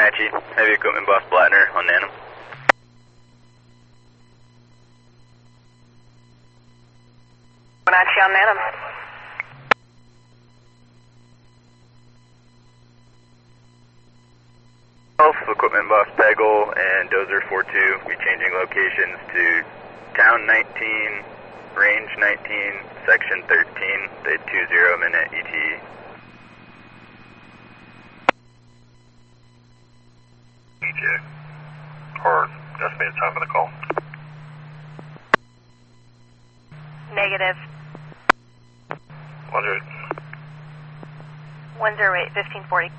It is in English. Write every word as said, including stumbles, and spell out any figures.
Apache, heavy equipment boss Blattner on Nanum. Apache on Nanum. Equipment boss Peggle and Dozer four two, we changing locations to Town nineteen, Range nineteen, Section thirteen, the two zero minute E T E. E T A, or estimated time of the call. Negative. one zero eight. one zero eight, fifteen forty.